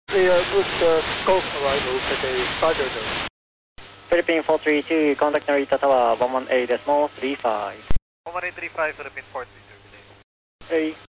Gulf arrival for the Fido Dome. Philippine 432, contact Narita Tower 118.35. 11835, Philippine 432. Hey.